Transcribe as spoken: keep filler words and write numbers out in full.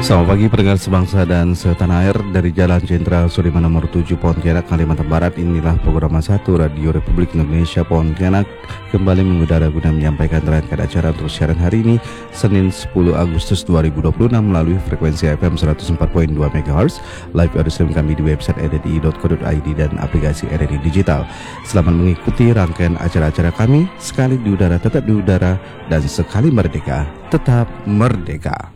Selamat pagi pendengar sebangsa dan setanah air. Dari Jalan Jenderal Sudirman nomor tujuh Pontianak, Kalimantan Barat. Inilah program satu Radio Republik Indonesia Pontianak kembali mengudara guna menyampaikan rangkaian acara untuk siaran hari ini Senin sepuluh Agustus dua ribu dua puluh enam melalui frekuensi F M seratus empat koma dua MHz. Live audio stream kami di website r r i dot co dot i d dan aplikasi R R I Digital. Selamat mengikuti rangkaian acara-acara kami. Sekali di udara tetap di udara, dan sekali merdeka tetap merdeka.